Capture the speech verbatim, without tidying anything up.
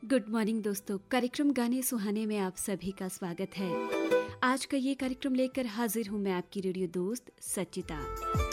Good morning दोस्तों, कार्यक्रम गाने सुहाने में आप सभी का स्वागत है। आज का ये कार्यक्रम लेकर हाजिर हूँ मैं आपकी रेडियो दोस्त सचिता।